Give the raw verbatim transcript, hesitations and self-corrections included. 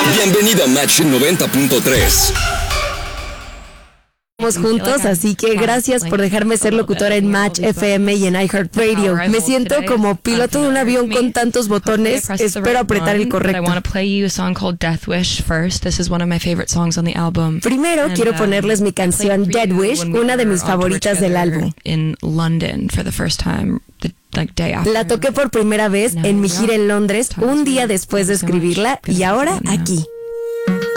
Bienvenido a Match noventa punto tres. Estamos juntos, así que gracias por dejarme ser locutora en Match F M y en iHeartRadio. Me siento como piloto de un avión con tantos botones. Espero apretar el correcto. Primero quiero ponerles mi canción Dead Wish, una de mis favoritas del álbum. La toqué por primera vez en mi gira en Londres un día después de escribirla y ahora aquí.